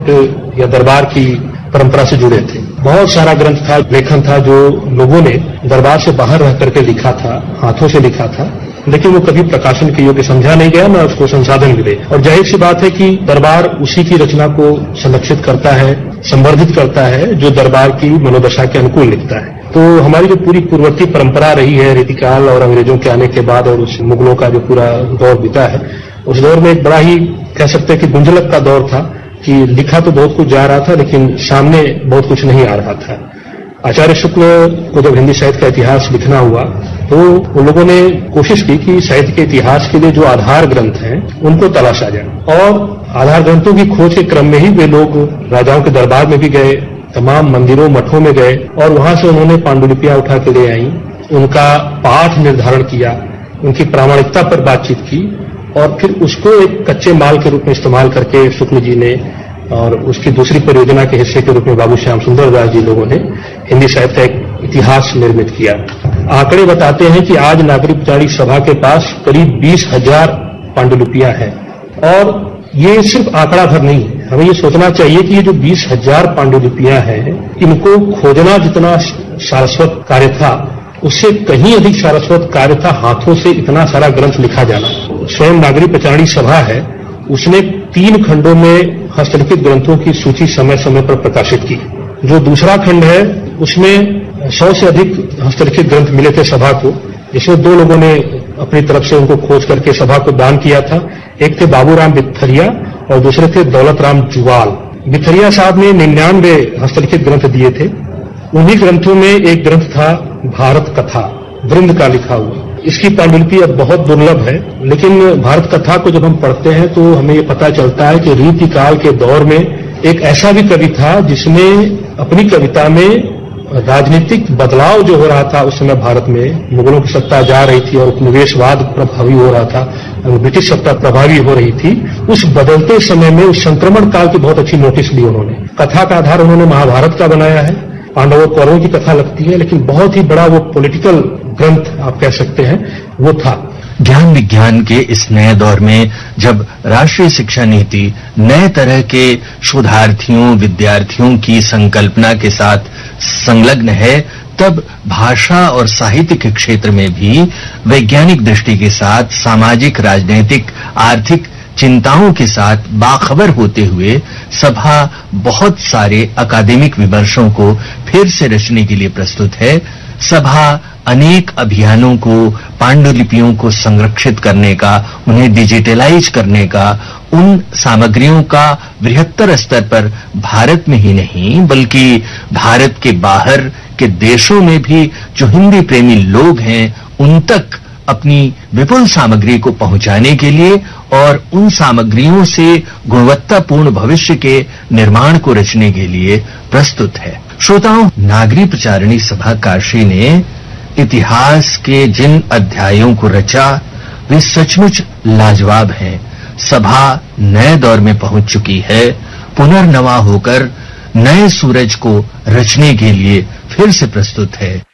या दरबार की परंपरा से जुड़े थे। बहुत सारा ग्रंथ था, लेखन था जो लोगों ने दरबार से बाहर रह करके लिखा था, हाथों से लिखा था, लेकिन वो कभी प्रकाशन के योग्य समझा नहीं गया, न उसको संसाधन मिले। और जाहिर सी बात है कि दरबार उसी की रचना को संरक्षित करता है, संवर्धित करता है जो दरबार की मनोदशा के अनुकूल लिखता है। तो हमारी जो पूरी पूर्ववर्ती परंपरा रही है रीतिकाल और अंग्रेजों के आने के बाद और उस मुगलों का जो पूरा दौर बीता है, उस दौर में एक बड़ा ही कह सकते हैं कि गुंजलक का दौर था कि लिखा तो बहुत कुछ जा रहा था लेकिन सामने बहुत कुछ नहीं आ रहा था। आचार्य शुक्ल को जब हिंदी साहित्य का इतिहास लिखना हुआ तो उन लोगों ने कोशिश की कि साहित्य के इतिहास के लिए जो आधार ग्रंथ हैं उनको तलाशा जाए, और आधार ग्रंथों की खोज के क्रम में ही वे लोग राजाओं के दरबार में भी गए, तमाम मंदिरों मठों में गए और वहां से उन्होंने पांडुलिपियां उठा के ले आई, उनका पाठ निर्धारण किया, उनकी प्रामाणिकता पर बातचीत की और फिर उसको एक कच्चे माल के रूप में इस्तेमाल करके शुक्ल जी ने और उसकी दूसरी परियोजना के हिस्से के रूप में बाबू श्याम सुंदर दास जी लोगों ने हिंदी साहित्य का एक इतिहास निर्मित किया। आंकड़े बताते हैं कि आज नागरिक प्रचारिक सभा के पास करीब 20,000 पांडुलिपियां हैं और ये सिर्फ आंकड़ा भर नहीं है। हमें ये सोचना चाहिए कि ये जो 20,000 पांडुलिपियां हैं, इनको खोजना जितना सारस्वत कार्य था उससे कहीं अधिक सारस्वत कार्य था हाथों से इतना सारा ग्रंथ लिखा जाना। स्वयं नागरिक प्रचारिक सभा है, उसने 3 खंडों में हस्तलिखित ग्रंथों की सूची समय समय पर प्रकाशित की। जो दूसरा खंड है उसमें 100 से अधिक हस्तलिखित ग्रंथ मिले थे सभा को, जिसमें 2 लोगों ने अपनी तरफ से उनको खोज करके सभा को दान किया था। एक थे बाबूराम बिथरिया और दूसरे थे दौलत राम जुवाल। बिथरिया साहब ने 99 हस्तलिखित ग्रंथ दिए थे। उन्हीं ग्रंथों में एक ग्रंथ था भारत कथा, वृंद का लिखा हुआ। इसकी पांडुलिपि अब बहुत दुर्लभ है, लेकिन भारत कथा को जब हम पढ़ते हैं तो हमें ये पता चलता है कि रीतिकाल के दौर में एक ऐसा भी कवि था जिसने अपनी कविता में राजनीतिक बदलाव जो हो रहा था उस समय भारत में, मुगलों की सत्ता जा रही थी और उपनिवेशवाद प्रभावी हो रहा था, ब्रिटिश सत्ता प्रभावी हो रही थी, उस बदलते समय में उस संक्रमण काल की बहुत अच्छी नोटिस ली उन्होंने। कथा का आधार उन्होंने महाभारत का बनाया है, पांडवों कौरवों की कथा लगती है, लेकिन बहुत ही बड़ा वो पॉलिटिकल ग्रंथ आप कह सकते हैं वो था। ज्ञान विज्ञान के इस नए दौर में जब राष्ट्रीय शिक्षा नीति नए तरह के शोधार्थियों विद्यार्थियों की संकल्पना के साथ संलग्न है, तब भाषा और साहित्य के क्षेत्र में भी वैज्ञानिक दृष्टि के साथ सामाजिक राजनीतिक आर्थिक चिंताओं के साथ बाखबर होते हुए सभा बहुत सारे अकादमिक विमर्शों को फिर से रचने के लिए प्रस्तुत है। सभा अनेक अभियानों को, पांडुलिपियों को संरक्षित करने का, उन्हें डिजिटलाइज करने का, उन सामग्रियों का बृहत्तर स्तर पर भारत में ही नहीं बल्कि भारत के बाहर के देशों में भी जो हिंदी प्रेमी लोग हैं उन तक अपनी विपुल सामग्री को पहुंचाने के लिए और उन सामग्रियों से गुणवत्तापूर्ण भविष्य के निर्माण को रचने के लिए प्रस्तुत है। श्रोताओं, नागरिक प्रचारिणी सभा काशी ने इतिहास के जिन अध्यायों को रचा वे सचमुच लाजवाब हैं। सभा नए दौर में पहुंच चुकी है, पुनर्नवा होकर नए सूरज को रचने के लिए फिर से प्रस्तुत है।